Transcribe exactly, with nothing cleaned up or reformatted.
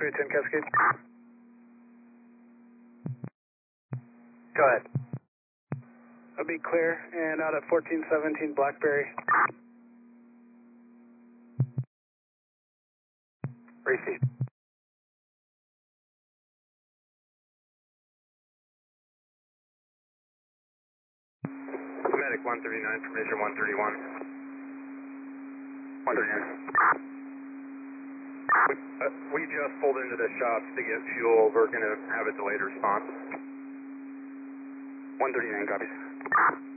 X-ray ten Cascade. Go ahead. I'll be clear and out at fourteen seventeen Blackberry. Receive. Medic one thirty-nine, permission one thirty-one. one thirty-nine. We, uh, we just pulled into the shops to get fuel. We're going to have a delayed response. one thirty-nine copies.